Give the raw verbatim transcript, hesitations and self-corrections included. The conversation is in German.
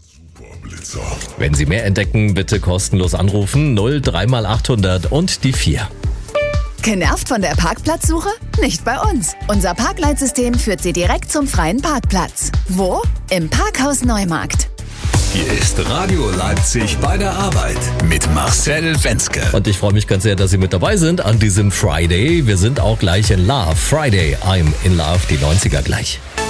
Wenn Sie mehr entdecken, bitte kostenlos anrufen. null drei mal achthundert und die vier. Genervt von der Parkplatzsuche? Nicht bei uns. Unser Parkleitsystem führt Sie direkt zum freien Parkplatz. Wo? Im Parkhaus Neumarkt. Hier ist Radio Leipzig bei der Arbeit mit Marcel Wenzke. Und ich freue mich ganz sehr, dass Sie mit dabei sind an diesem Friday. Wir sind auch gleich in Love. Friday, I'm in Love, die neunziger gleich.